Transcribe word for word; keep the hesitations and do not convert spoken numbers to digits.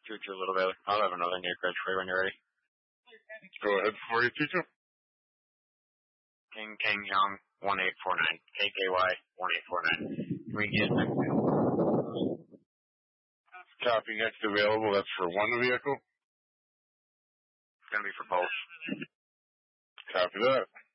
Two two Little Bailey. I'll have another Nick Ridge for you when you're ready. Go ahead for you, Chicho. King King Young one eight four nine. K K Y one eight four nine. Can we get next vehicle? Copy, next available. That's for one vehicle. It's gonna be for both. Copy that.